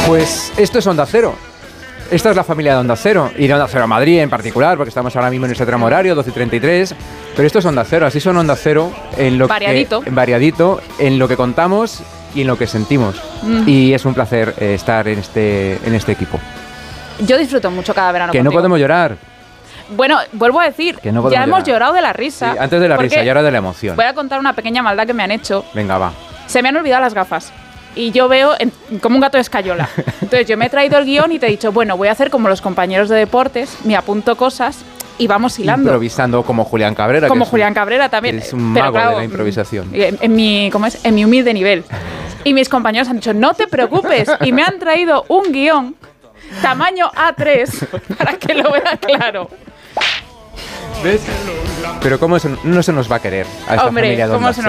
Pues esto es Onda Cero. Esta es la familia de Onda Cero, y de Onda Cero Madrid en particular, porque estamos ahora mismo en nuestro tramo horario, 12:33, pero esto es Onda Cero, así son Onda Cero en lo variadito, en lo que contamos y en lo que sentimos. Y es un placer estar en este equipo. Yo disfruto mucho cada verano contigo. No podemos llorar. Bueno, vuelvo a decir, ya hemos llorado de la risa. Sí, antes de la risa y ahora de la emoción. Voy a contar una pequeña maldad que me han hecho. Venga, va. Se me han olvidado las gafas. Y yo veo como un gato de escayola. Entonces yo me he traído el guión y te he dicho, bueno, voy a hacer como los compañeros de deportes, me apunto cosas y vamos hilando. Improvisando como Julián Cabrera. Como Julián Cabrera también. Es un mago de la improvisación. En mi humilde nivel. Y mis compañeros han dicho, no te preocupes. Y me han traído un guión tamaño A3 para que lo vea claro. ¿Ves? Pero ¿cómo no se nos va a querer a esta familia de Onda Cero?